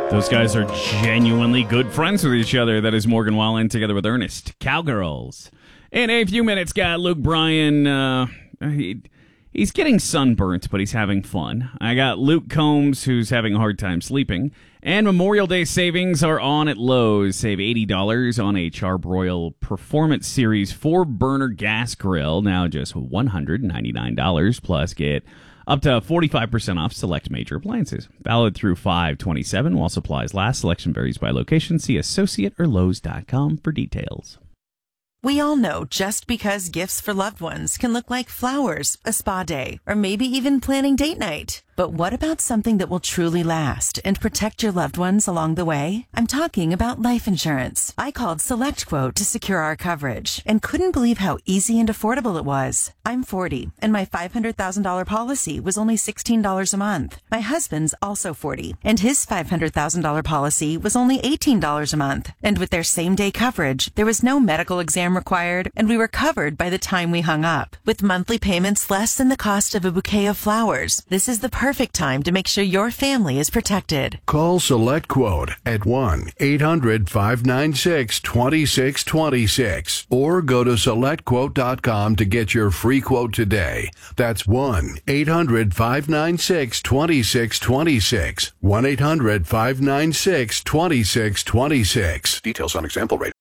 Those guys are genuinely good friends with each other. That is Morgan Wallen together with Ernest. Cowgirls. In a few minutes, got Luke Bryan. He's getting sunburnt, but he's having fun. I got Luke Combs, who's having a hard time sleeping. And Memorial Day savings are on at Lowe's. Save $80 on a Char-Broil Performance Series 4-burner gas grill. Now just $199. Plus get up to 45% off select major appliances. Valid through 5/27 while supplies last. Selection varies by location. See associate or Lowes.com for details. We all know just because gifts for loved ones can look like flowers, a spa day, or maybe even planning date night. But what about something that will truly last and protect your loved ones along the way? I'm talking about life insurance. I called SelectQuote to secure our coverage and couldn't believe how easy and affordable it was. I'm 40, and my $500,000 policy was only $16 a month. My husband's also 40, and his $500,000 policy was only $18 a month. And with their same-day coverage, there was no medical exam required, and we were covered by the time we hung up. With monthly payments less than the cost of a bouquet of flowers, this is the perfect time to make sure your family is protected. Call SelectQuote at 1-800-596-2626 or go to SelectQuote.com to get your free quote today. That's 1-800-596-2626. 1-800-596-2626. Details on example rate